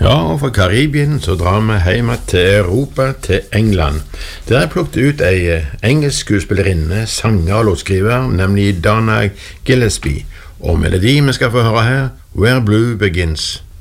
Ja, og fra Karibien så drar vi hjem til Europa, til England. Der har jeg plukket ut ei engelsk skuespillerinne, sanger og låtskriver, nemlig Donna Gillespie. Og melodi vi skal få høre her, Where Blue Begins.